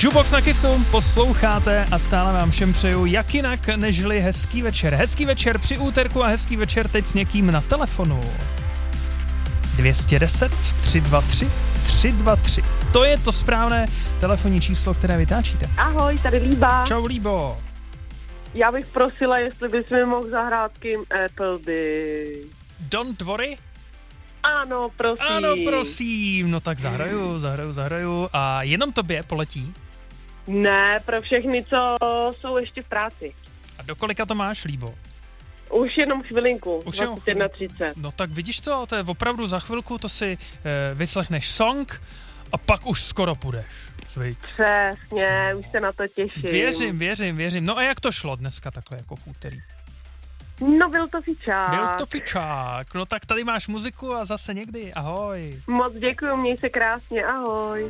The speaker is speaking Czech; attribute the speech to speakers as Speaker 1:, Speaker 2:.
Speaker 1: Jukebox na Kissu posloucháte a stále vám všem přeju, jak jinak nežli hezký večer. Hezký večer při úterku a hezký večer teď s někým na telefonu. 210 323 323. To je to správné telefonní číslo, které vytáčíte.
Speaker 2: Ahoj, tady Líba.
Speaker 1: Čau Líbo.
Speaker 2: Já bych prosila, jestli bys mi mohl zahrát Kim Appleby.
Speaker 1: Don't worry.
Speaker 2: Ano, prosím.
Speaker 1: Ano, prosím. No tak zahraju. A jenom tobě poletí?
Speaker 2: Ne, pro všechny, co jsou ještě v práci.
Speaker 1: A do kolika to máš, Líbo?
Speaker 2: Už jenom chvilinku, 21:30.
Speaker 1: No tak vidíš to je opravdu za chvilku, to si vyslechneš song a pak už skoro půjdeš.
Speaker 2: Přesně, už se na to těším.
Speaker 1: Věřím. No a jak to šlo dneska takhle jako v úterý?
Speaker 2: No byl to fičák.
Speaker 1: No tak tady máš muziku a zase někdy, ahoj.
Speaker 2: Moc děkuju, měj se krásně, ahoj.